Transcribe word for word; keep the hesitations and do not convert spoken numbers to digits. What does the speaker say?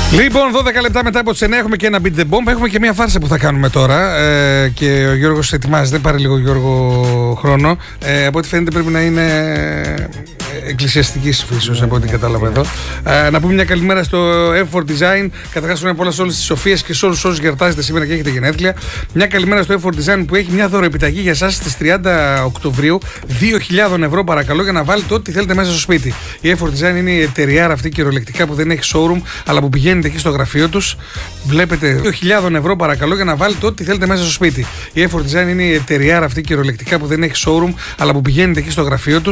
Λοιπόν, δώδεκα λεπτά μετά από τις εννιά έχουμε και ένα Beat the Bomb. Έχουμε και μια φάρσα που θα κάνουμε τώρα. Ε, και ο Γιώργος ετοιμάζεται. Πάρε λίγο, Γιώργο, χρόνο. Ε, από ό,τι φαίνεται πρέπει να είναι εκκλησιαστική φύσεως, από ό,τι κατάλαβα εδώ. Ε, να πούμε μια καλημέρα στο εφ φορ Design. Καταρχάς, χρόνια πολλά σε όλες τις Σοφίες και σε όλους όσους γιορτάζετε σήμερα και έχετε γενέθλια. Μια καλημέρα στο εφ φορ Design που έχει μια δωροεπιταγή για εσάς στις τριάντα Οκτωβρίου. δύο χιλιάδες ευρώ παρακαλώ για να βάλετε ό,τι θέλετε μέσα στο σπίτι. Η εφ φορ Design είναι η εταιρεία αυτή κυριολεκτικά που δεν έχει showroom, αλλά που πηγαίνετε εκεί στο γραφείο τους. Βλέπετε δύο χιλιάδες ευρώ παρακαλώ για να βάλετε ό,τι θέλετε μέσα στο σπίτι. Η εφ φορ Design είναι η εταιρεία αυτή κυριολεκτικά που δεν έχει showroom, αλλά που πηγαίνετε εκεί στο γραφείο τους.